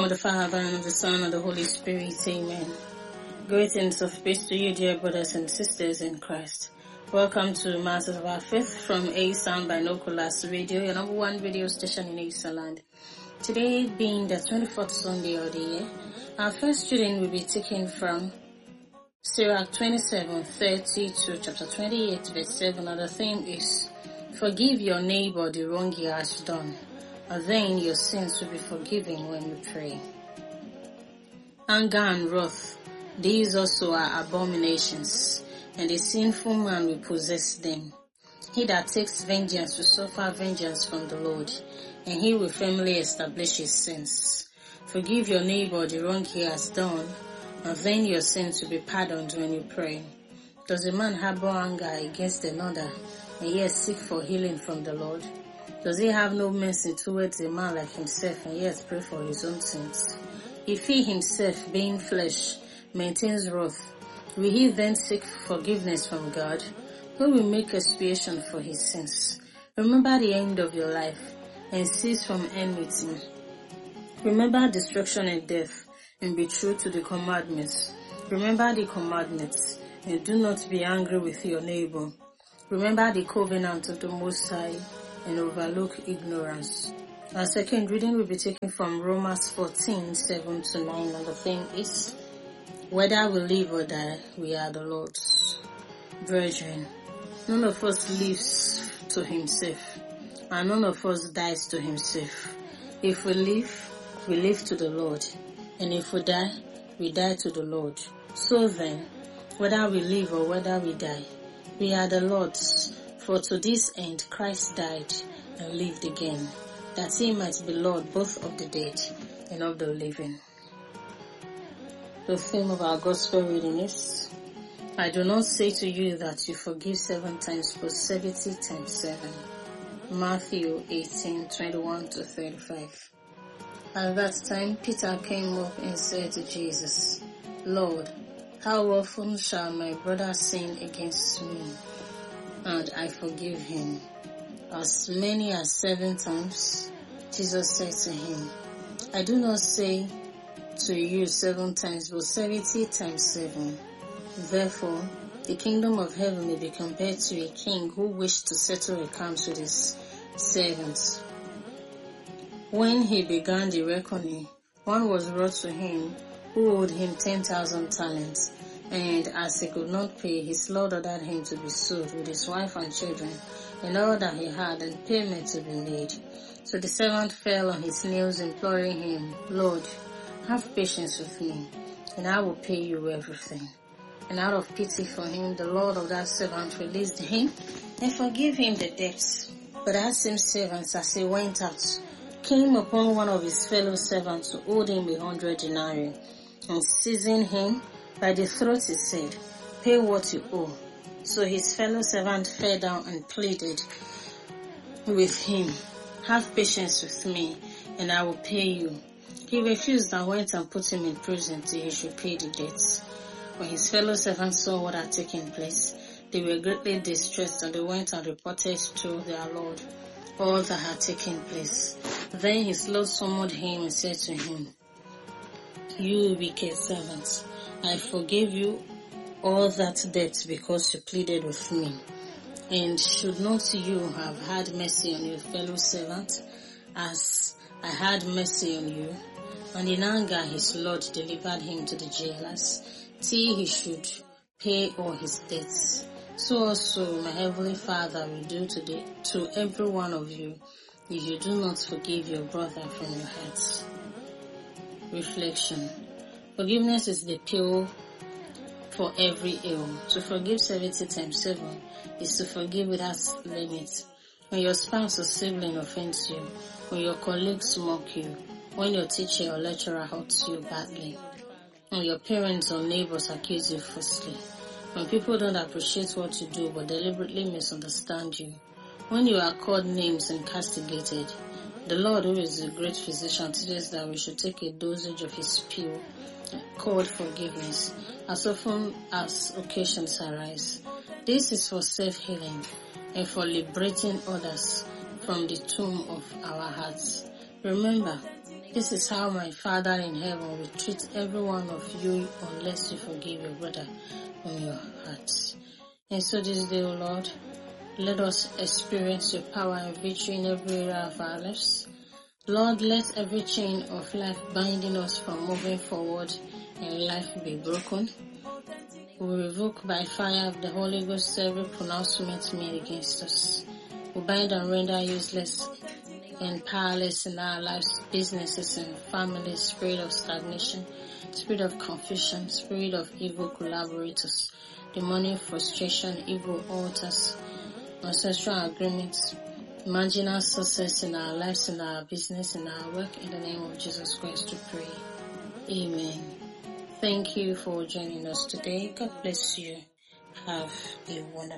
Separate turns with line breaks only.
the Father, and of the Son, and of the Holy Spirit. Amen. Greetings of peace to you, dear brothers and sisters in Christ. Welcome to Masters of Our Faith from A-Sound Binoculars Radio, your number one radio station in Eastland. Today being the 24th Sunday of the year, our first reading will be taken from Sirach 27:30 to chapter 28, verse 7, and the theme is, forgive your neighbor the wrong he has done, and then your sins will be forgiven when you pray. Anger and wrath, these also are abominations, and a sinful man will possess them. He that takes vengeance will suffer vengeance from the Lord, and he will firmly establish his sins. Forgive your neighbor the wrong he has done, and then your sins will be pardoned when you pray. Does a man harbor anger against another, and yet seek for healing from the Lord? Does he have no mercy towards a man like himself, and yet pray for his own sins? If he himself, being flesh, maintains wrath, will he then seek forgiveness from God, who will make expiation for his sins? Remember the end of your life, and cease from enmity. Remember destruction and death, and be true to the commandments. Remember the commandments, and do not be angry with your neighbor. Remember the covenant of the Most High, and overlook ignorance. Our second reading will be taken from Romans 14:7-9, and the theme is, whether we live or die, we are the Lord's. Brethren, none of us lives to himself, and none of us dies to himself. If we live to the Lord, and if we die to the Lord. So then, whether we live or whether we die, we are the Lord's. For to this end Christ died and lived again, that he might be Lord both of the dead and of the living. The theme of our gospel reading is, I do not say to you that you forgive 7 times, but 70 times 7. Matthew 18:21-35. At that time, Peter came up and said to Jesus, Lord, how often shall my brother sin against me, and I forgive him? As many as 7 times? Jesus said to him, I do not say to you 7 times, but 70 times 7. Therefore, the kingdom of heaven may be compared to a king who wished to settle accounts with his servants. When he began the reckoning, one was brought to him who owed him 10,000 talents, and as he could not pay, his lord ordered him to be sold with his wife and children, and all that he had, and payment to be made. So the servant fell on his knees, imploring him, Lord, have patience with me, and I will pay you everything. And out of pity for him, the lord of that servant released him and forgave him the debts. But that same servant, as he went out, came upon one of his fellow servants who owed him 100 denarii, and seizing him by the throat, he said, pay what you owe. So his fellow servant fell down and pleaded with him, have patience with me, and I will pay you. He refused and went and put him in prison till he should pay the debts. When his fellow servants saw what had taken place, they were greatly distressed, and they went and reported to their lord all that had taken place. Then his lord summoned him and said to him, you wicked servant, I forgave you all that debt because you pleaded with me. And should not you have had mercy on your fellow servant, as I had mercy on you? And in anger his lord delivered him to the jailers, till he should pay all his debts. So also my heavenly Father will do to every one of you, if you do not forgive your brother from your hearts. Reflection. Forgiveness is the pill for every ill. To forgive 70 times 7 is to forgive without limit. When your spouse or sibling offends you, when your colleagues mock you, when your teacher or lecturer hurts you badly, when your parents or neighbors accuse you falsely, when people don't appreciate what you do but deliberately misunderstand you, when you are called names and castigated, the Lord, who is the great physician, teaches that we should take a dosage of his pill called forgiveness as often as occasions arise. This is for self-healing and for liberating others from the tomb of our hearts. Remember, This is how my Father in heaven will treat every one of you unless you forgive your brother from your hearts. And so this day, O Lord, let us experience your power and victory in every area of our lives. Lord, let every chain of life binding us from moving forward in life be broken. We revoke by fire of the Holy Ghost every pronouncement made against us. We bind and render useless and powerless in our lives, businesses and families, spirit of stagnation, spirit of confusion, spirit of evil collaborators, demonic frustration, evil altars, ancestral agreements, marginal success in our lives, in our business, in our work. In the name of Jesus Christ we pray. Amen. Thank you for joining us today. God bless you. Have a wonderful